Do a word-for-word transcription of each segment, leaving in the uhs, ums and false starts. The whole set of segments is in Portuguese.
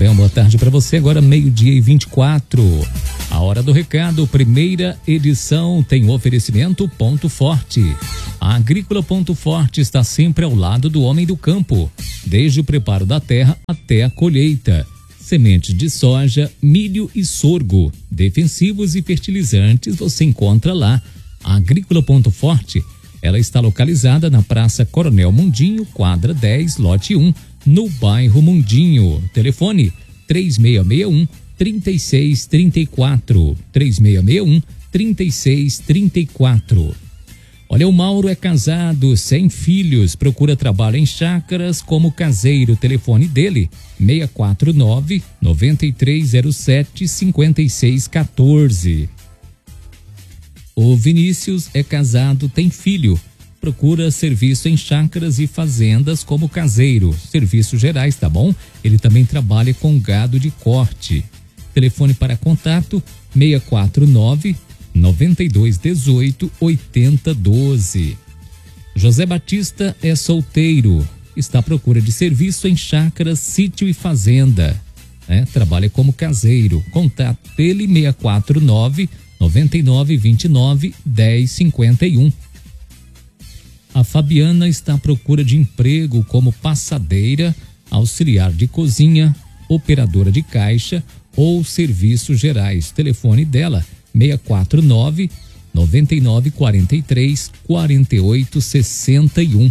bem, uma boa tarde para você. Agora meio-dia e vinte e quatro. A hora do recado, primeira edição, tem oferecimento Ponto Forte. A Agrícola Ponto Forte está sempre ao lado do homem do campo, desde o preparo da terra até a colheita. Sementes de soja, milho e sorgo, defensivos e fertilizantes você encontra lá. A Agrícola Ponto Forte, ela está localizada na Praça Coronel Mundinho, quadra dez, lote um, no bairro Mundinho. Telefone três seis seis um, três seis três quatro, três seis seis um, três seis três quatro. Olha, o Mauro é casado, sem filhos, procura trabalho em chácaras como caseiro. Telefone dele seis quatro nove, nove três zero sete, cinco seis um quatro. O Vinícius é casado, tem filho, procura serviço em chácaras e fazendas como caseiro, serviços gerais, tá bom? Ele também trabalha com gado de corte. Telefone para contato seis quatro nove, nove dois um oito, oito zero um dois. José Batista é solteiro, está à procura de serviço em chácaras, sítio e fazenda, né? Trabalha como caseiro. Contato dele seis quatro nove, nove nove dois nove, um zero cinco um. A Fabiana está à procura de emprego como passadeira, auxiliar de cozinha, operadora de caixa ou serviços gerais. Telefone dela seis quatro nove, nove nove quatro três, quatro oito seis um.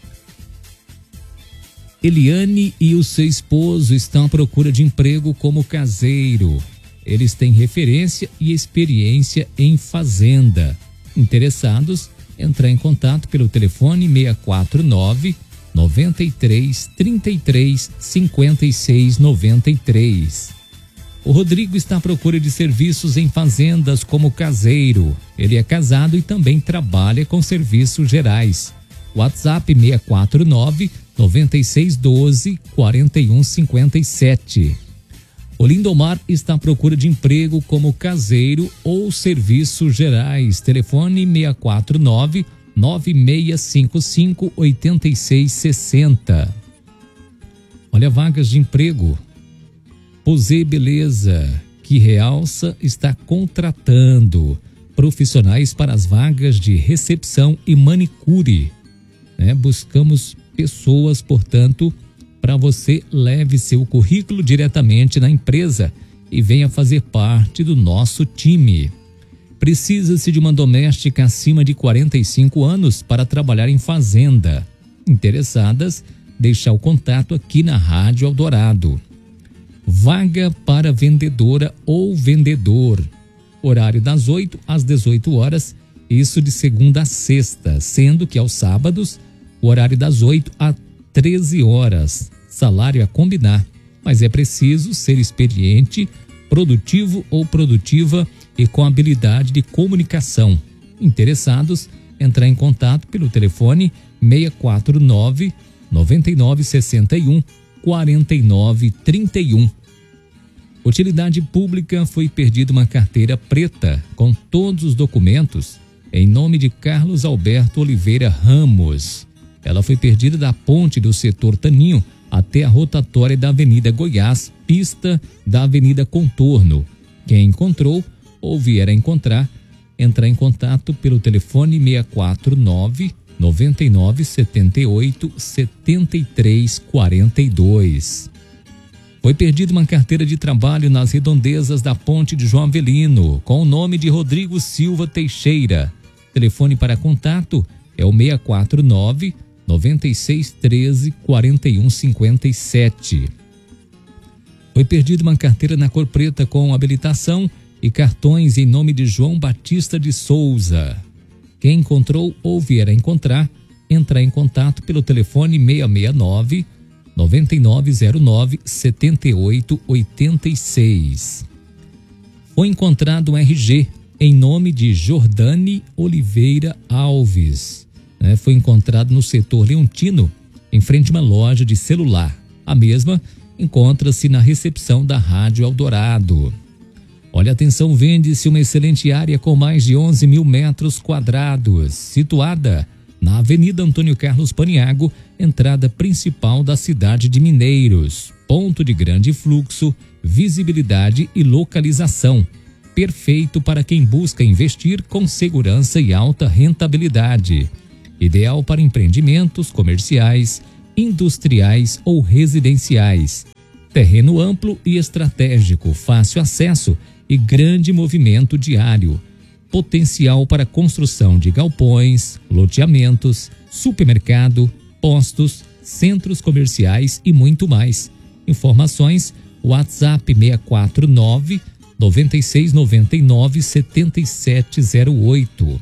Eliane e o seu esposo estão à procura de emprego como caseiro. Eles têm referência e experiência em fazenda. Interessados, entrar em contato pelo telefone seis quatro nove, nove três, três três, cinco seis nove três. O Rodrigo está à procura de serviços em fazendas como caseiro. Ele é casado e também trabalha com serviços gerais. WhatsApp seis quatro nove, nove seis um dois, quatro um cinco sete. O Lindomar está à procura de emprego como caseiro ou serviços gerais. Telefone seis quatro nove, nove seis cinco cinco, oito seis seis zero. Olha, vagas de emprego. Posê Beleza, que realça, está contratando profissionais para as vagas de recepção e manicure, né? Buscamos pessoas, portanto, para você leve seu currículo diretamente na empresa e venha fazer parte do nosso time. Precisa-se de uma doméstica acima de quarenta e cinco anos para trabalhar em fazenda. Interessadas, deixar o contato aqui na Rádio Eldorado. Vaga para vendedora ou vendedor. Horário das oito às dezoito horas, isso de segunda a sexta, sendo que aos sábados, o horário das oito às treze horas. Salário a combinar, mas é preciso ser experiente, produtivo ou produtiva e com habilidade de comunicação. Interessados, entrar em contato pelo telefone seis quatro nove, nove nove seis um, quatro nove três um. Utilidade Pública, foi perdida uma carteira preta com todos os documentos em nome de Carlos Alberto Oliveira Ramos. Ela foi perdida da ponte do setor Taninho até a rotatória da Avenida Goiás, pista da Avenida Contorno. Quem encontrou ou vier a encontrar, entrar em contato pelo telefone seis quatro nove, nove nove sete oito, sete três quatro dois. Foi perdida uma carteira de trabalho nas redondezas da ponte de João Avelino, com o nome de Rodrigo Silva Teixeira. Telefone para contato é o seis quatro nove, nove seis um três, quatro um cinco sete. Foi perdida uma carteira na cor preta com habilitação e cartões em nome de João Batista de Souza. Quem encontrou ou vier a encontrar, entrar em contato pelo telefone seis seis nove, nove nove zero nove, sete oito oito seis. Foi encontrado um R G em nome de Jordane Oliveira Alves. É, foi encontrado no setor Leontino, em frente a uma loja de celular. A mesma encontra-se na recepção da Rádio Eldorado. Olha, atenção, vende-se uma excelente área com mais de onze mil metros quadrados, situada na Avenida Antônio Carlos Paniago, entrada principal da cidade de Mineiros. Ponto de grande fluxo, visibilidade e localização. Perfeito para quem busca investir com segurança e alta rentabilidade. Ideal para empreendimentos comerciais, industriais ou residenciais. Terreno amplo e estratégico, fácil acesso e grande movimento diário. Potencial para construção de galpões, loteamentos, supermercado, postos, centros comerciais e muito mais. Informações, WhatsApp seis quatro nove, nove seis nove nove, sete sete zero oito.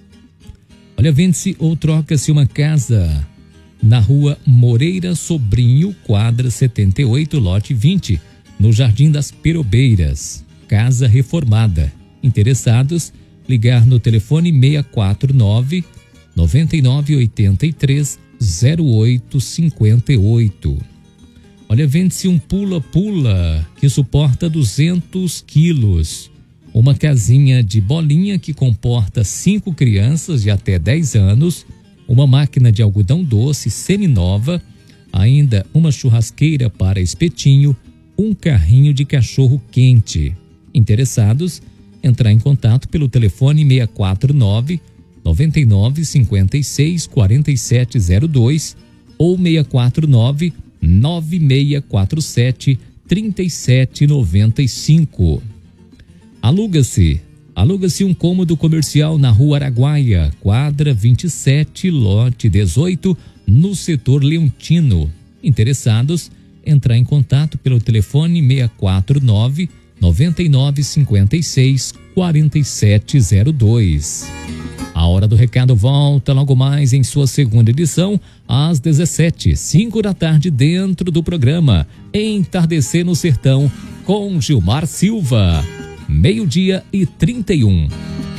Olha, vende-se ou troca-se uma casa na rua Moreira Sobrinho, quadra setenta e oito, lote vinte, no Jardim das Perobeiras. Casa reformada. Interessados, ligar no telefone seis quatro nove, nove nove oito três, zero oito cinco oito. Olha, vende-se um pula-pula que suporta duzentos quilos. Uma casinha de bolinha que comporta cinco crianças de até dez anos, uma máquina de algodão doce seminova, ainda uma churrasqueira para espetinho, um carrinho de cachorro quente. Interessados, entrar em contato pelo telefone seis quatro nove, nove nove cinco seis, quatro sete zero dois ou seis quatro nove, nove seis quatro sete, três sete nove cinco. Aluga-se. Aluga-se um cômodo comercial na Rua Araguaia, quadra vinte e sete, lote dezoito, no setor Leontino. Interessados, entrar em contato pelo telefone seis quatro nove, nove nove cinco seis, quatro sete zero dois. A Hora do Recado volta logo mais em sua segunda edição, às dezessete, cinco da tarde, dentro do programa Entardecer no Sertão, com Gilmar Silva. Meio-dia e trinta e um.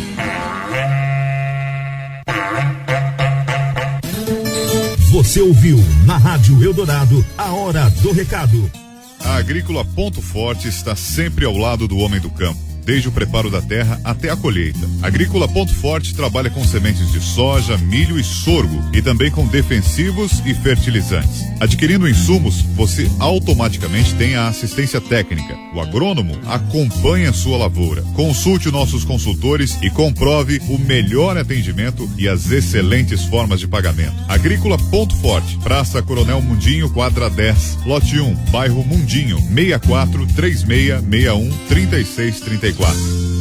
Você ouviu na Rádio Eldorado a Hora do Recado. A Agrícola Ponto Forte está sempre ao lado do homem do campo, desde o preparo da terra até a colheita. A Agrícola Ponto Forte trabalha com sementes de soja, milho e sorgo e também com defensivos e fertilizantes. Adquirindo insumos, você automaticamente tem a assistência técnica. O agrônomo acompanha a sua lavoura. Consulte nossos consultores e comprove o melhor atendimento e as excelentes formas de pagamento. Agrícola Ponto Forte, Praça Coronel Mundinho, quadra dez, lote um, bairro Mundinho, seis quatro três seis seis um, três seis três quatro.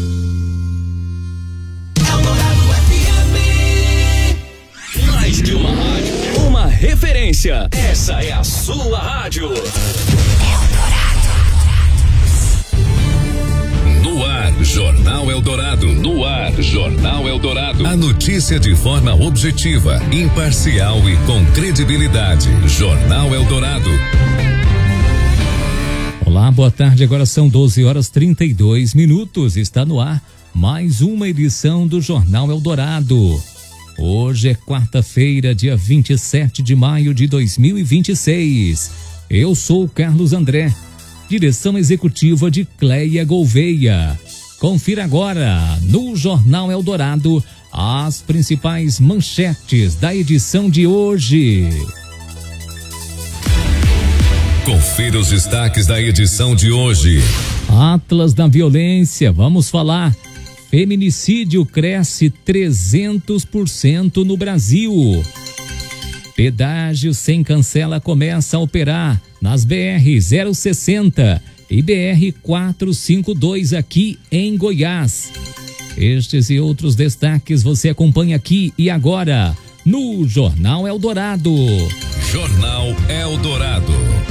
Mais que uma rádio, uma referência. Essa é a sua rádio. No ar, Jornal Eldorado. No ar, Jornal Eldorado. A notícia de forma objetiva, imparcial e com credibilidade. Jornal Eldorado. Olá, boa tarde. Agora são doze horas e trinta e dois minutos. Está no ar mais uma edição do Jornal Eldorado. Hoje é quarta-feira, dia vinte e sete de maio de dois mil e vinte e seis. Eu sou o Carlos André, direção executiva de Cleia Gouveia. Confira agora no Jornal Eldorado as principais manchetes da edição de hoje. Confira os destaques da edição de hoje. Atlas da Violência, vamos falar. Feminicídio cresce trezentos por cento no Brasil. Pedágio sem cancela começa a operar nas B R zero sessenta e B R quatrocentos e cinquenta e dois aqui em Goiás. Estes e outros destaques você acompanha aqui e agora no Jornal Eldorado. Jornal Eldorado.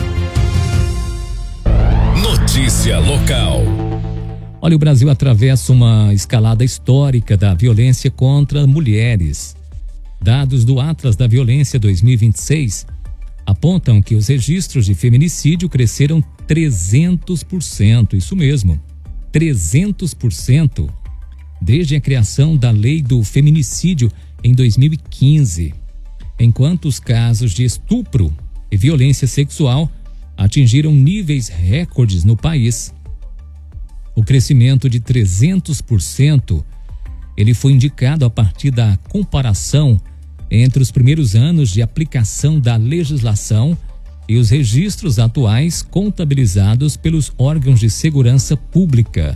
Notícia local. Olha, o Brasil atravessa uma escalada histórica da violência contra mulheres. Dados do Atlas da Violência dois mil e vinte e seis apontam que os registros de feminicídio cresceram trezentos por cento, isso mesmo, trezentos por cento, desde a criação da Lei do Feminicídio em dois mil e quinze, enquanto os casos de estupro e violência sexual atingiram níveis recordes no país. O crescimento de trezentos por cento ele foi indicado a partir da comparação entre os primeiros anos de aplicação da legislação e os registros atuais contabilizados pelos órgãos de segurança pública.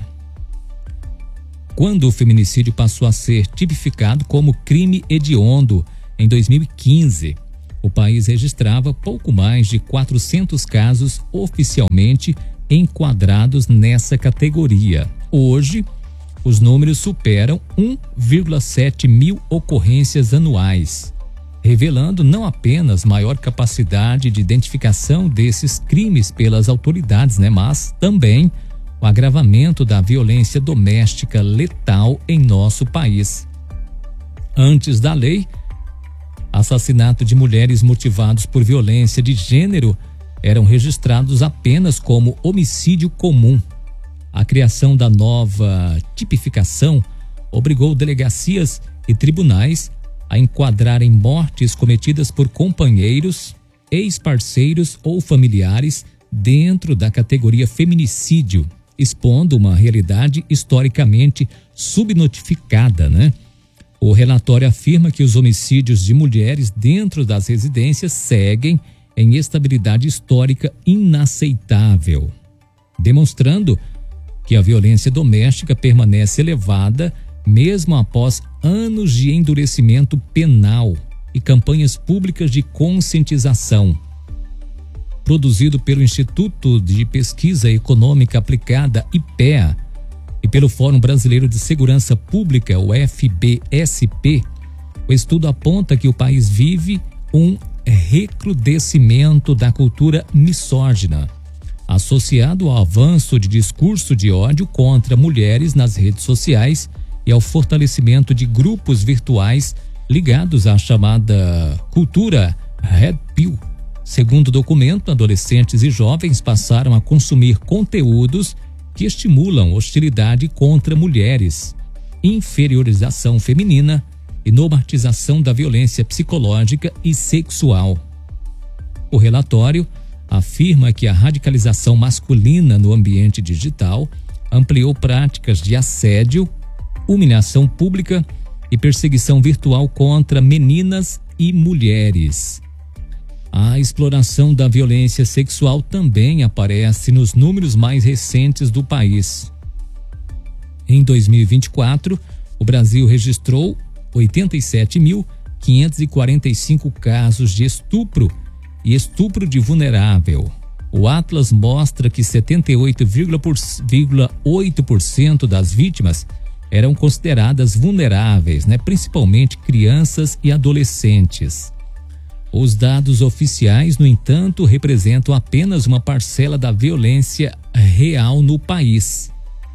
Quando o feminicídio passou a ser tipificado como crime hediondo em dois mil e quinze, o país registrava pouco mais de quatrocentos casos oficialmente enquadrados nessa categoria. Hoje, os números superam um vírgula sete mil ocorrências anuais, revelando não apenas maior capacidade de identificação desses crimes pelas autoridades, né, mas também o agravamento da violência doméstica letal em nosso país. Antes da lei, assassinato de mulheres motivados por violência de gênero eram registrados apenas como homicídio comum. A criação da nova tipificação obrigou delegacias e tribunais a enquadrarem mortes cometidas por companheiros, ex-parceiros ou familiares dentro da categoria feminicídio, expondo uma realidade historicamente subnotificada, né? O relatório afirma que os homicídios de mulheres dentro das residências seguem em estabilidade histórica inaceitável, demonstrando que a violência doméstica permanece elevada mesmo após anos de endurecimento penal e campanhas públicas de conscientização. Produzido pelo Instituto de Pesquisa Econômica Aplicada, I P E A, e pelo Fórum Brasileiro de Segurança Pública, o F B S P, o estudo aponta que o país vive um recrudescimento da cultura misógina, associado ao avanço de discurso de ódio contra mulheres nas redes sociais e ao fortalecimento de grupos virtuais ligados à chamada cultura Red Pill. Segundo o documento, adolescentes e jovens passaram a consumir conteúdos que estimulam hostilidade contra mulheres, inferiorização feminina e normatização da violência psicológica e sexual. O relatório afirma que a radicalização masculina no ambiente digital ampliou práticas de assédio, humilhação pública e perseguição virtual contra meninas e mulheres. A exploração da violência sexual também aparece nos números mais recentes do país. Em dois mil e vinte e quatro, o Brasil registrou oitenta e sete mil quinhentos e quarenta e cinco casos de estupro e estupro de vulnerável. O Atlas mostra que setenta e oito vírgula oito por cento das vítimas eram consideradas vulneráveis, né? Principalmente crianças e adolescentes. Os dados oficiais, no entanto, representam apenas uma parcela da violência real no país.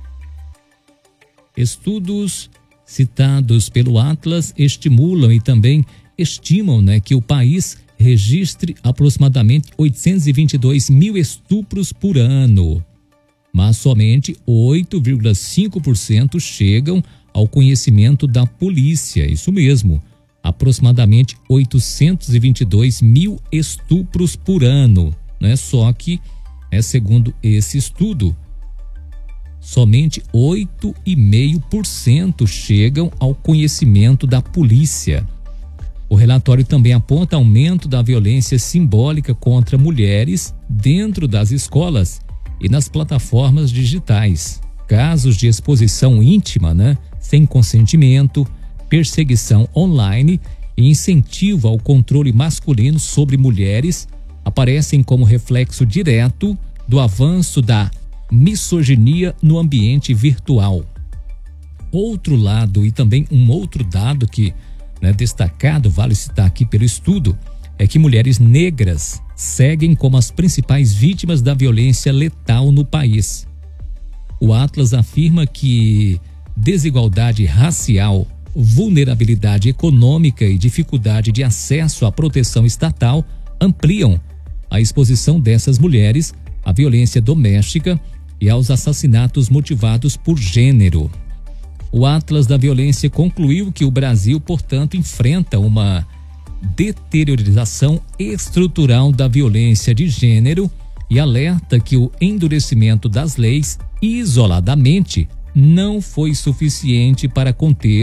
Estudos citados pelo Atlas estimulam e também estimam, né, que o país registre aproximadamente oitocentos e vinte e dois mil estupros por ano, mas somente oito vírgula cinco por cento chegam ao conhecimento da polícia. Isso mesmo. Aproximadamente oitocentos e vinte e dois mil estupros por ano, né? Só que, é, segundo esse estudo, somente oito vírgula cinco por cento chegam ao conhecimento da polícia. O relatório também aponta aumento da violência simbólica contra mulheres dentro das escolas e nas plataformas digitais. Casos de exposição íntima, né? Sem consentimento, perseguição online e incentivo ao controle masculino sobre mulheres aparecem como reflexo direto do avanço da misoginia no ambiente virtual. Outro lado, e também um outro dado que, né, destacado, vale citar aqui pelo estudo, é que mulheres negras seguem como as principais vítimas da violência letal no país. O Atlas afirma que desigualdade racial, vulnerabilidade econômica e dificuldade de acesso à proteção estatal ampliam a exposição dessas mulheres à violência doméstica e aos assassinatos motivados por gênero. O Atlas da Violência concluiu que o Brasil, portanto, enfrenta uma deteriorização estrutural da violência de gênero e alerta que o endurecimento das leis isoladamente não foi suficiente para conter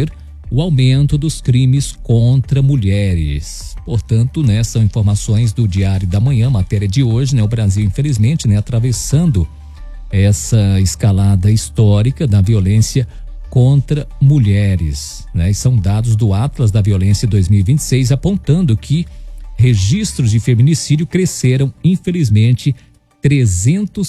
o aumento dos crimes contra mulheres. Portanto, né, são informações do Diário da Manhã, matéria de hoje, né? O Brasil, infelizmente, né, atravessando essa escalada histórica da violência contra mulheres, né? E são dados do Atlas da Violência dois mil e vinte e seis apontando que registros de feminicídio cresceram, infelizmente, trezentos